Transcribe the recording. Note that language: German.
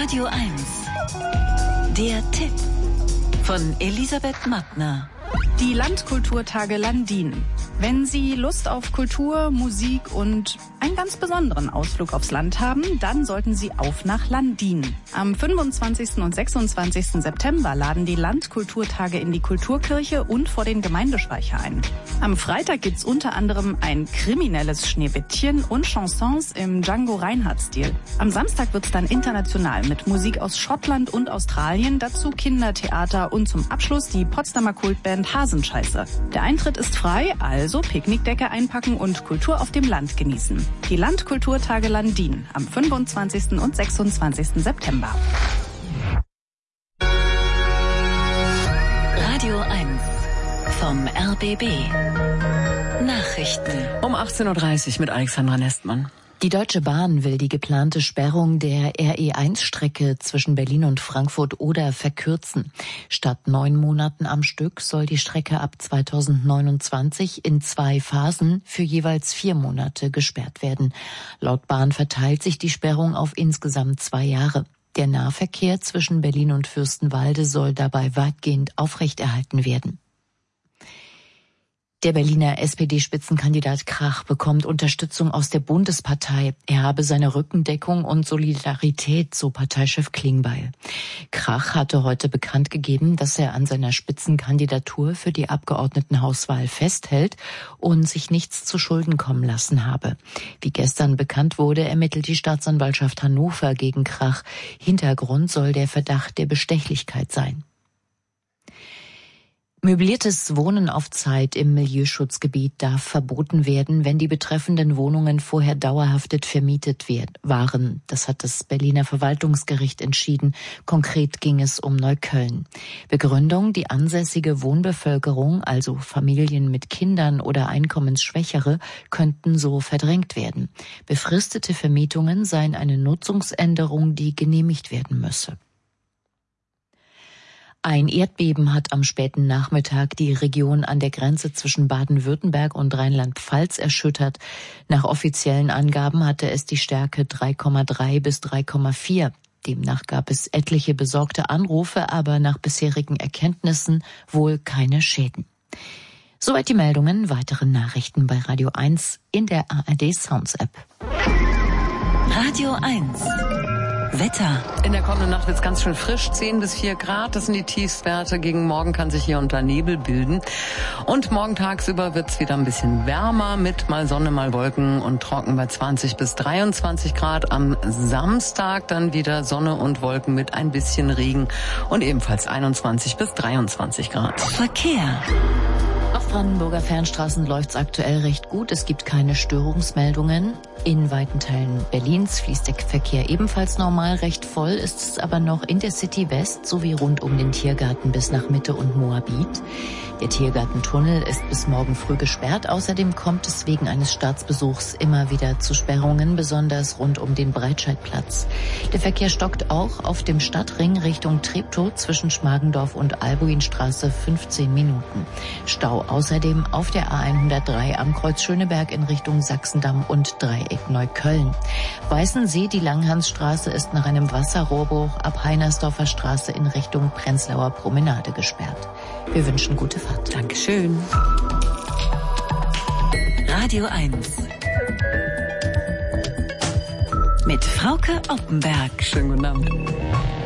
Radio 1. Der Tipp von Elisabeth Mattner. Die Landkulturtage Landin. Wenn Sie Lust auf Kultur, Musik und einen ganz besonderen Ausflug aufs Land haben, dann sollten Sie auf nach Landin. Am 25. und 26. September laden die Landkulturtage in die Kulturkirche und vor den Gemeindespeicher ein. Am Freitag gibt's unter anderem ein kriminelles Schneewittchen und Chansons im Django-Reinhardt-Stil. Am Samstag wird's dann international mit Musik aus Schottland und Australien, dazu Kindertheater und zum Abschluss die Potsdamer Kultband Hasenscheiße. Der Eintritt ist frei, also Picknickdecke einpacken und Kultur auf dem Land genießen. Die Landkulturtage Landin am 25. und 26. September. Radio 1 vom RBB. Nachrichten. Um 18.30 Uhr mit Alexandra Nestmann. Die Deutsche Bahn will die geplante Sperrung der RE1-Strecke zwischen Berlin und Frankfurt Oder verkürzen. Statt 9 Monaten am Stück soll die Strecke ab 2029 in 2 Phasen für jeweils 4 Monate gesperrt werden. Laut Bahn verteilt sich die Sperrung auf insgesamt 2 Jahre. Der Nahverkehr zwischen Berlin und Fürstenwalde soll dabei weitgehend aufrechterhalten werden. Der Berliner SPD-Spitzenkandidat Krach bekommt Unterstützung aus der Bundespartei. Er habe seine Rückendeckung und Solidarität, so Parteichef Klingbeil. Krach hatte heute bekannt gegeben, dass er an seiner Spitzenkandidatur für die Abgeordnetenhauswahl festhält und sich nichts zu Schulden kommen lassen habe. Wie gestern bekannt wurde, ermittelt die Staatsanwaltschaft Hannover gegen Krach. Hintergrund soll der Verdacht der Bestechlichkeit sein. Möbliertes Wohnen auf Zeit im Milieuschutzgebiet darf verboten werden, wenn die betreffenden Wohnungen vorher dauerhaft vermietet waren. Das hat das Berliner Verwaltungsgericht entschieden. Konkret ging es um Neukölln. Begründung: die ansässige Wohnbevölkerung, also Familien mit Kindern oder Einkommensschwächere, könnten so verdrängt werden. Befristete Vermietungen seien eine Nutzungsänderung, die genehmigt werden müsse. Ein Erdbeben hat am späten Nachmittag die Region an der Grenze zwischen Baden-Württemberg und Rheinland-Pfalz erschüttert. Nach offiziellen Angaben hatte es die Stärke 3,3 bis 3,4. Demnach gab es etliche besorgte Anrufe, aber nach bisherigen Erkenntnissen wohl keine Schäden. Soweit die Meldungen. Weitere Nachrichten bei Radio 1 in der ARD Sounds App. Radio 1. Wetter. In der kommenden Nacht wird es ganz schön frisch, 10 bis 4 Grad, das sind die Tiefstwerte. Gegen Morgen kann sich hier unter Nebel bilden. Und morgen tagsüber wird es wieder ein bisschen wärmer mit mal Sonne, mal Wolken und trocken bei 20 bis 23 Grad. Am Samstag dann wieder Sonne und Wolken mit ein bisschen Regen und ebenfalls 21 bis 23 Grad. Verkehr. Auf Brandenburger Fernstraßen läuft's aktuell recht gut. Es gibt keine Störungsmeldungen. In weiten Teilen Berlins fließt der Verkehr ebenfalls normal. Recht voll ist es aber noch in der City West sowie rund um den Tiergarten bis nach Mitte und Moabit. Der Tiergartentunnel ist bis morgen früh gesperrt. Außerdem kommt es wegen eines Staatsbesuchs immer wieder zu Sperrungen, besonders rund um den Breitscheidplatz. Der Verkehr stockt auch auf dem Stadtring Richtung Treptow zwischen Schmargendorf und Albuinstraße 15 Minuten. Stau außerdem auf der A103 am Kreuz Schöneberg in Richtung Sachsendamm und Dreieck Neukölln. Weißensee, die Langhansstraße ist nach einem Wasserrohrbruch ab Heinersdorfer Straße in Richtung Prenzlauer Promenade gesperrt. Wir wünschen gute Fahrt. Dankeschön. Radio 1. Mit Frauke Oppenberg. Schönen guten Abend.